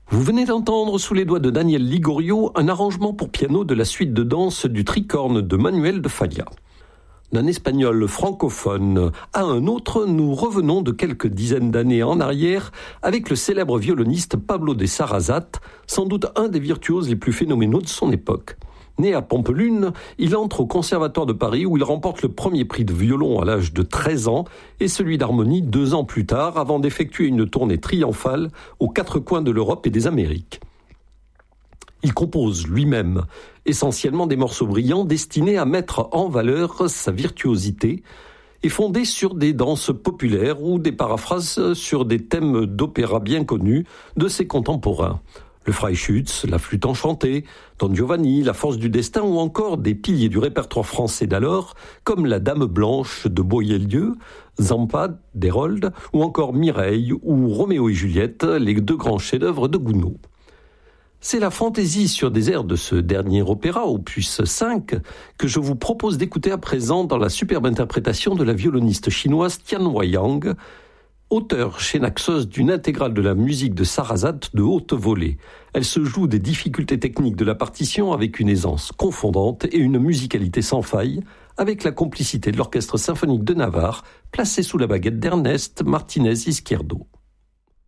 Vous venez d'entendre sous les doigts de Daniel Ligorio un arrangement pour piano de la suite de danse du Tricorne de Manuel de Falla. D'un espagnol francophone à un autre, nous revenons de quelques dizaines d'années en arrière avec le célèbre violoniste Pablo de Sarasate, sans doute un des virtuoses les plus phénoménaux de son époque. Né à Pampelune, il entre au Conservatoire de Paris où il remporte le premier prix de violon à l'âge de 13 ans et celui d'harmonie 2 ans plus tard avant d'effectuer une tournée triomphale aux 4 coins de l'Europe et des Amériques. Il compose lui-même essentiellement des morceaux brillants destinés à mettre en valeur sa virtuosité et fondés sur des danses populaires ou des paraphrases sur des thèmes d'opéra bien connus de ses contemporains. Le Freischütz, la flûte enchantée, Don Giovanni, la force du destin ou encore des piliers du répertoire français d'alors comme la Dame Blanche de Boieldieu, Zampa d'Hérold ou encore Mireille ou Roméo et Juliette, les 2 grands chefs-d'œuvre de Gounod. C'est la fantaisie sur des airs de ce dernier opéra, opus 5, que je vous propose d'écouter à présent dans la superbe interprétation de la violoniste chinoise Tian Weiyang, auteur chez Naxos d'une intégrale de la musique de Sarasate de haute volée. Elle se joue des difficultés techniques de la partition avec une aisance confondante et une musicalité sans faille, avec la complicité de l'Orchestre symphonique de Navarre, placé sous la baguette d'Ernest Martinez Izquierdo.